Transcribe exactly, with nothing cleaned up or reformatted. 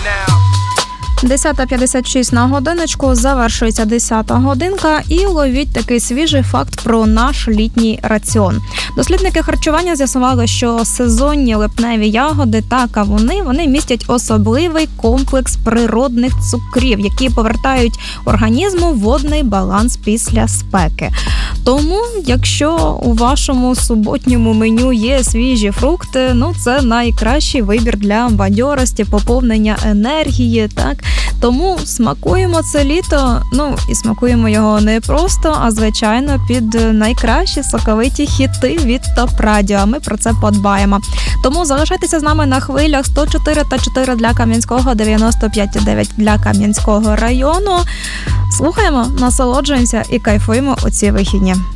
десята п'ятдесят шість на годиночку, завершується десята годинка і ловіть такий свіжий факт про наш літній раціон. Дослідники харчування з'ясували, що сезонні липневі ягоди та кавуни, вони містять особливий комплекс природних цукрів, які повертають організму водний баланс після спеки. Тому, якщо у вашому суботньому меню є свіжі фрукти, ну це найкращий вибір для бадьорості, поповнення енергії, так? Тому смакуємо це літо, ну і смакуємо його не просто, а звичайно під найкращі соковиті хіти від Топ Радіо, а ми про це подбаємо. Тому залишайтеся з нами на хвилях сто чотири та чотири для Кам'янського, дев'яносто п'ять і дев'ять для Кам'янського району. Слухаємо, насолоджуємося і кайфуємо у ці вихідні.